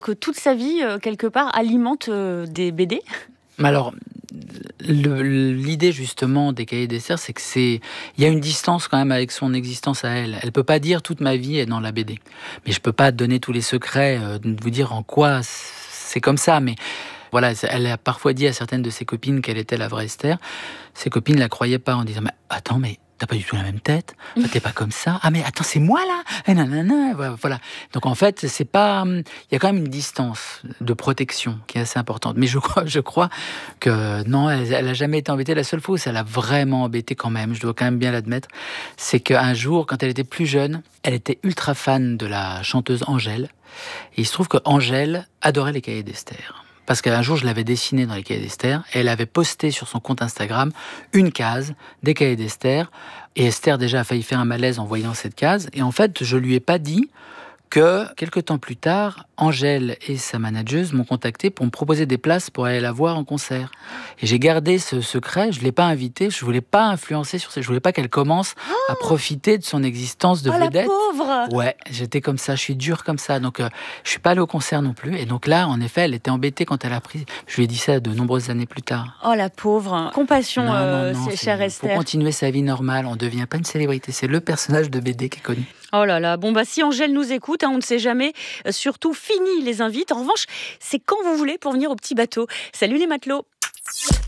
Que toute sa vie, quelque part, alimente des BD? Mais alors, l'idée justement des cahiers d'Esther, c'est que il y a une distance quand même avec son existence à elle. Elle peut pas dire toute ma vie est dans la BD. Mais je peux pas donner tous les secrets, de vous dire en quoi c'est comme ça. Mais voilà, elle a parfois dit à certaines de ses copines qu'elle était la vraie Esther. Ses copines la croyaient pas en disant, mais attends, mais t'as pas du tout la même tête, t'es pas comme ça. Ah mais attends, c'est moi là. Et nanana, voilà. Donc en fait, c'est pas. Il y a quand même une distance de protection qui est assez importante. Mais je crois que non, elle a jamais été embêtée. La seule fois où ça l'a vraiment embêtée quand même, je dois quand même bien l'admettre, c'est qu'un jour, quand elle était plus jeune, elle était ultra fan de la chanteuse Angèle. Et il se trouve que Angèle adorait les cahiers d'Esther. Parce qu'un jour, je l'avais dessiné dans les cahiers d'Esther, et elle avait posté sur son compte Instagram une case des cahiers d'Esther. Et Esther, déjà, a failli faire un malaise en voyant cette case. Et en fait, je lui ai pas dit que, quelques temps plus tard, Angèle et sa manageuse m'ont contacté pour me proposer des places pour aller la voir en concert. Et j'ai gardé ce secret, je l'ai pas invitée, je voulais pas influencer sur ça, je voulais pas qu'elle commence à profiter de son existence de Oh la vedette. pauvre! Ouais, j'étais comme ça, je suis dur comme ça, donc je suis pas allé au concert non plus. Et donc là, en effet, elle était embêtée quand elle a pris. Je lui ai dit ça de nombreuses années plus tard. Oh la pauvre! Compassion, Non, chère faut Esther. continuer sa vie normale. On devient pas une célébrité, c'est le personnage de BD qui est connu. Oh là là, bon si Angèle nous écoute, on ne sait jamais, surtout fini les invites. En revanche, c'est quand vous voulez pour venir au petit bateau. Salut les matelots!